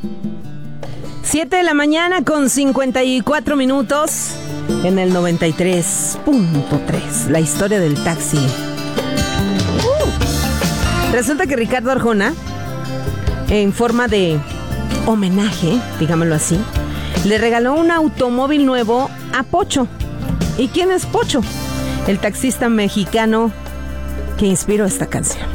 7 de la mañana con 54 minutos en el 93.3. La historia del taxi. Resulta que Ricardo Arjona, en forma de homenaje, digámoslo así, le regaló un automóvil nuevo a Pocho. ¿Y quién es Pocho? El taxista mexicano que inspiró esta canción.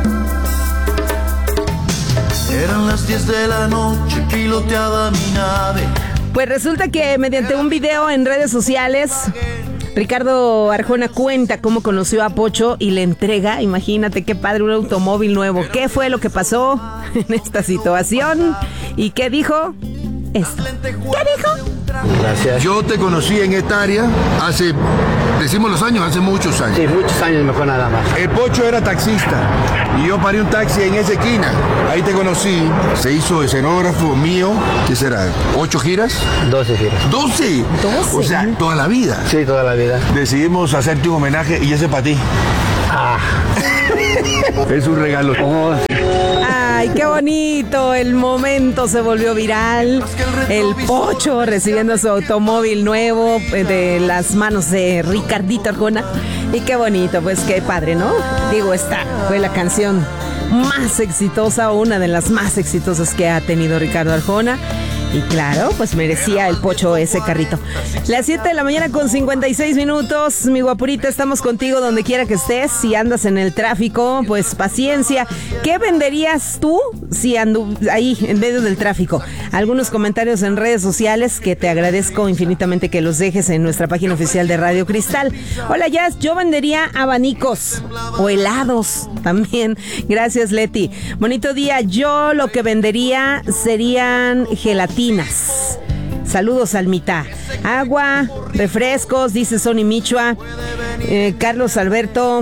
Eran las 10 de la noche, piloteaba mi nave. Pues resulta que mediante un video en redes sociales, Ricardo Arjona cuenta cómo conoció a Pocho y le entrega, imagínate qué padre, un automóvil nuevo. ¿Qué fue lo que pasó en esta situación? ¿Y qué dijo? Esto. ¿Qué dijo? Gracias. Yo te conocí en esta área hace, decimos los años, hace muchos años. Sí, muchos años mejor nada más. El Pocho era taxista y yo paré un taxi en esa esquina. Ahí te conocí, se hizo escenógrafo mío, ¿qué será? ¿8 giras? 12 giras. ¿12? 12. O sea, toda la vida. Sí, toda la vida. Decidimos hacerte un homenaje y ese para ti. Ah. Es un regalo. Oh. ¡Ay, qué bonito! El momento se volvió viral. El Pocho recibiendo su automóvil nuevo de las manos de Ricardito Arjona. Y qué bonito, pues qué padre, ¿no? Digo, esta fue la canción más exitosa, o una de las más exitosas que ha tenido Ricardo Arjona. Y claro, pues merecía el Pocho ese carrito. Las 7 de la mañana con 56 minutos. Mi guapurita, estamos contigo donde quiera que estés. Si andas en el tráfico, pues paciencia. ¿Qué venderías tú si ahí en medio del tráfico? Algunos comentarios en redes sociales que te agradezco infinitamente que los dejes en nuestra página oficial de Radio Cristal. Hola, Jazz, yo vendería abanicos o helados también. Gracias, Leti. Bonito día. Yo lo que vendería serían gelatinas. Saludos, Almita. Agua, refrescos, dice Sony Michua. Carlos Alberto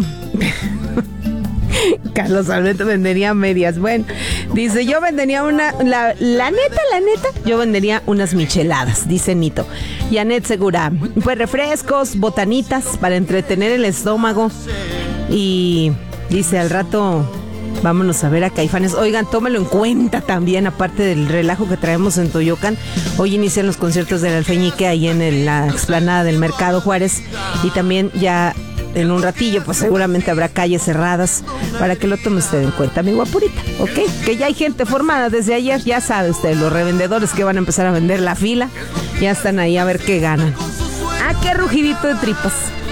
vendería medias. Bueno, dice, yo vendería la neta, yo vendería unas micheladas, dice Nito. Janet Segura, pues refrescos, botanitas para entretener el estómago. Y dice, al rato vámonos a ver a Caifanes. Oigan, tómelo en cuenta también, aparte del relajo que traemos en Toyocan. Hoy inician los conciertos del Alfeñique ahí en la explanada del Mercado Juárez. Y también ya en un ratillo, pues seguramente habrá calles cerradas para que lo tome usted en cuenta, mi guapurita, ¿ok? Que ya hay gente formada desde ayer, ya sabe usted, los revendedores que van a empezar a vender la fila, ya están ahí a ver qué ganan. Ah, qué rugidito de tripas.